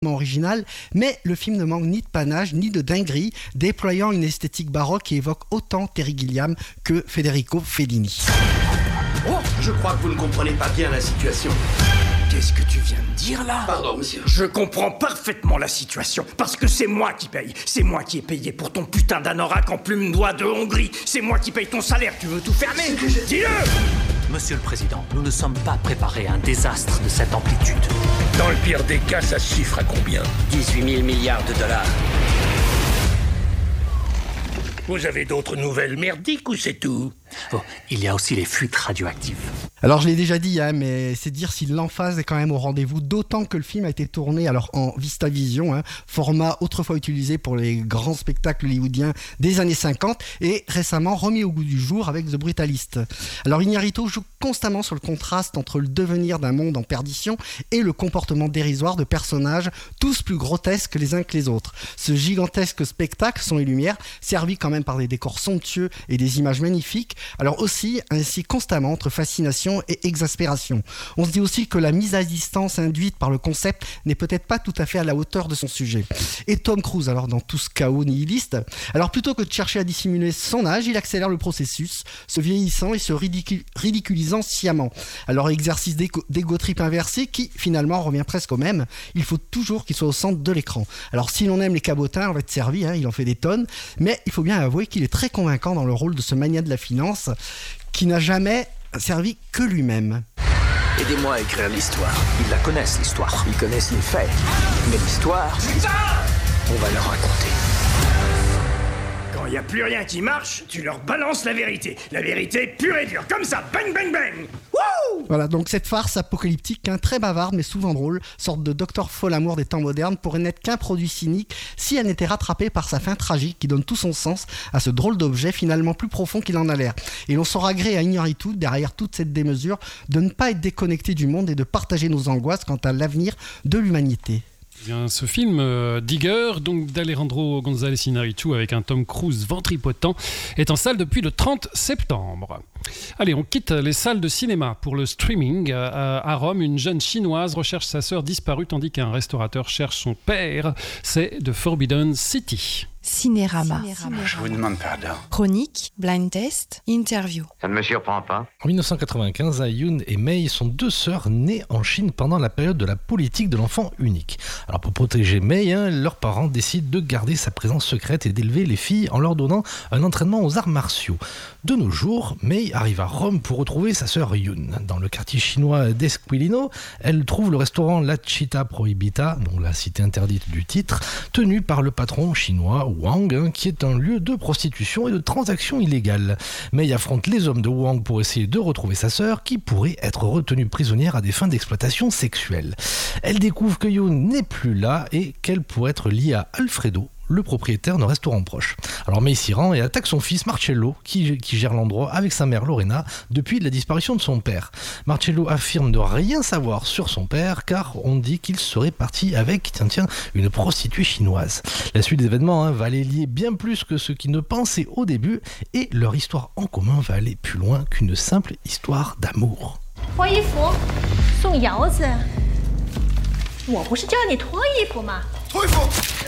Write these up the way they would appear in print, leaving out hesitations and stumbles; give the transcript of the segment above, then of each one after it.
original, mais le film ne manque ni de panache ni de dinguerie, déployant une esthétique baroque qui évoque autant Terry Gilliam que Federico Fellini. Oh, je crois que vous ne comprenez pas bien la situation. Qu'est-ce que tu viens de dire là ? Pardon, monsieur. Je comprends parfaitement la situation, parce que c'est moi qui paye. C'est moi qui ai payé pour ton putain d'anorak en plume d'oie de Hongrie. C'est moi qui paye ton salaire, tu veux tout fermer ? Dis-le ! Monsieur le Président, nous ne sommes pas préparés à un désastre de cette amplitude. Dans le pire des cas, ça se chiffre à combien ? 18 000 milliards de dollars. Vous avez d'autres nouvelles merdiques ou c'est tout ? Oh, il y a aussi les fuites radioactives. Alors je l'ai déjà dit, mais c'est dire si l'emphase est quand même au rendez-vous, d'autant que le film a été tourné en VistaVision, format autrefois utilisé pour les grands spectacles hollywoodiens des années 50 et récemment remis au goût du jour avec The Brutalist. Alors Iñárritu joue constamment sur le contraste entre le devenir d'un monde en perdition et le comportement dérisoire de personnages tous plus grotesques les uns que les autres. Ce gigantesque spectacle, son et lumière, servi quand même par des décors somptueux et des images magnifiques, alors aussi ainsi constamment entre fascination et exaspération. On se dit aussi que la mise à distance induite par le concept n'est peut-être pas tout à fait à la hauteur de son sujet. Et Tom Cruise, alors dans tout ce chaos nihiliste, alors plutôt que de chercher à dissimuler son âge, il accélère le processus, se vieillissant et se ridiculisant sciemment. Alors exercice d'ego trip inversé qui finalement revient presque au même, il faut toujours qu'il soit au centre de l'écran. Alors si l'on aime les cabotins, on va être servi, il en fait des tonnes, mais il faut bien avouer qu'il est très convaincant dans le rôle de ce magnat de la finance qui n'a jamais servi que lui-même. Aidez-moi à écrire l'histoire. Ils la connaissent, l'histoire. Ils connaissent les faits. Mais l'histoire, on va leur raconter. Quand il n'y a plus rien qui marche, tu leur balances la vérité. La vérité pure et dure, comme ça, bang bang bang. Wouh ! Voilà, donc cette farce apocalyptique, très bavarde mais souvent drôle, sorte de Docteur Folamour des temps modernes, pourrait n'être qu'un produit cynique si elle n'était rattrapée par sa fin tragique qui donne tout son sens à ce drôle d'objet finalement plus profond qu'il en a l'air. Et l'on saura gré à Iñárritu, derrière toute cette démesure, de ne pas être déconnecté du monde et de partager nos angoisses quant à l'avenir de l'humanité. Bien, ce film Digger, donc d'Alejandro González Iñárritu avec un Tom Cruise ventripotent, est en salle depuis le 30 septembre. Allez, on quitte les salles de cinéma pour le streaming. À Rome, une jeune chinoise recherche sa sœur disparue tandis qu'un restaurateur cherche son père. C'est The Forbidden City. Cinérama. Je vous demande pardon. Chronique, blind test, interview. Ça ne me surprend pas. En 1995, Yoon et Mei sont deux sœurs nées en Chine pendant la période de la politique de l'enfant unique. Alors pour protéger Mei, leurs parents décident de garder sa présence secrète et d'élever les filles en leur donnant un entraînement aux arts martiaux. De nos jours, Mei arrive à Rome pour retrouver sa sœur Yoon. Dans le quartier chinois d'Esquilino, elle trouve le restaurant La Città Proibita, donc la cité interdite du titre, tenu par le patron chinois Wang, qui est un lieu de prostitution et de transactions illégales. Mei affronte les hommes de Wang pour essayer de retrouver sa sœur, qui pourrait être retenue prisonnière à des fins d'exploitation sexuelle. Elle découvre que Yoon n'est plus là et qu'elle pourrait être liée à Alfredo, le propriétaire d'un restaurant proche. Alors Mei s'y rend et attaque son fils Marcello, qui gère l'endroit avec sa mère Lorena depuis la disparition de son père. Marcello affirme ne rien savoir sur son père car on dit qu'il serait parti avec, une prostituée chinoise. La suite des événements va les lier bien plus que ce qu'ils ne pensaient au début et leur histoire en commun va aller plus loin qu'une simple histoire d'amour. 脱衣服送窑子，我不是叫你脱衣服吗？ 脱衣服。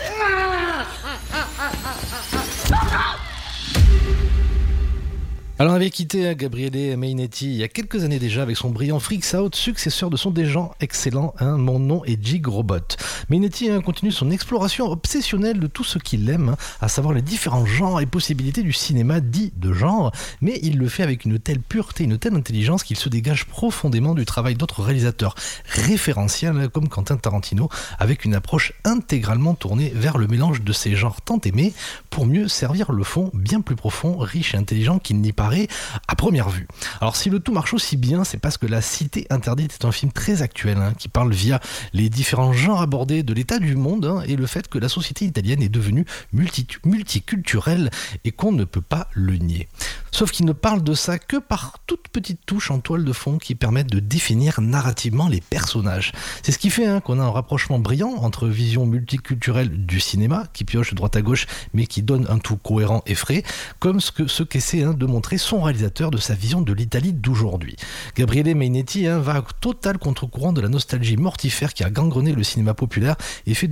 Alors on avait quitté Gabriele Mainetti il y a quelques années déjà avec son brillant Freaks Out, successeur de son déjà excellent Mon nom est Jig Robot. Mainetti continue son exploration obsessionnelle de tout ce qu'il aime, à savoir les différents genres et possibilités du cinéma dit de genre, mais il le fait avec une telle pureté, une telle intelligence qu'il se dégage profondément du travail d'autres réalisateurs référentiels comme Quentin Tarantino, avec une approche intégralement tournée vers le mélange de ces genres tant aimés pour mieux servir le fond bien plus profond, riche et intelligent qu'il n'y paraît à première vue. Alors si le tout marche aussi bien, c'est parce que La Cité Interdite est un film très actuel qui parle via les différents genres abordés de l'état du monde et le fait que la société italienne est devenue multiculturelle et qu'on ne peut pas le nier. Sauf qu'il ne parle de ça que par toutes petites touches en toile de fond qui permettent de définir narrativement les personnages. C'est ce qui fait qu'on a un rapprochement brillant entre vision multiculturelle du cinéma, qui pioche de droite à gauche mais qui donne un tout cohérent et frais, comme ce qu'essaie de montrer rencontrer son réalisateur de sa vision de l'Italie d'aujourd'hui. Gabriele Mainetti va à total contre-courant de la nostalgie mortifère qui a gangrené le cinéma populaire et fait